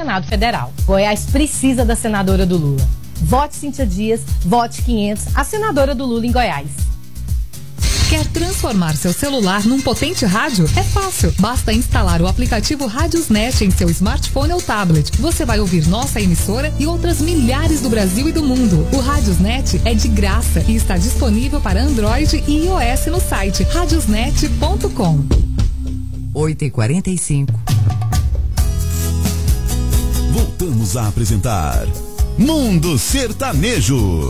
Senado Federal. Goiás precisa da senadora do Lula. Vote Cíntia Dias, vote 500, a senadora do Lula em Goiás. Quer transformar seu celular num potente rádio? É fácil. Basta instalar o aplicativo Radiosnet em seu smartphone ou tablet. Você vai ouvir nossa emissora e outras milhares do Brasil e do mundo. O Radiosnet é de graça e está disponível para Android e iOS no site radiosnet.com. 8h45. Voltamos a apresentar Mundo Sertanejo.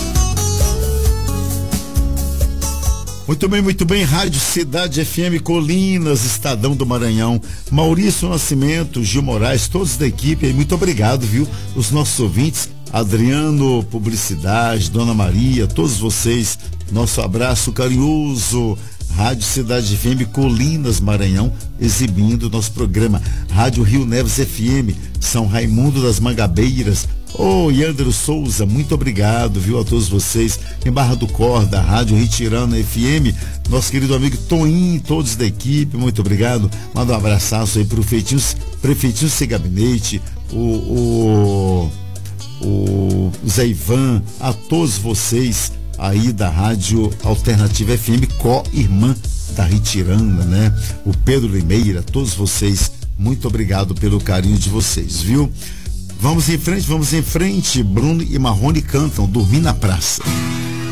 Muito bem, Rádio Cidade FM, Colinas, Estadão do Maranhão, Maurício Nascimento, Gil Moraes, todos da equipe aí, muito obrigado, viu? Os nossos ouvintes, Adriano, Publicidade, Dona Maria, todos vocês, nosso abraço carinhoso. Rádio Cidade FM, Colinas, Maranhão, exibindo nosso programa. Rádio Rio Neves FM, São Raimundo das Mangabeiras. Yandro Souza, muito obrigado, viu, a todos vocês. Em Barra do Corda, Rádio Ritirana FM, nosso querido amigo Toninho, todos da equipe, muito obrigado. Manda um abraçaço aí pro Prefeitinho Sem Gabinete, o Zé Ivan, a todos vocês aí da Rádio Alternativa FM, co-irmã da Ritirana, né? O Pedro Limeira, todos vocês, muito obrigado pelo carinho de vocês, viu? Vamos em frente. Bruno e Marrone cantam Dormir na Praça.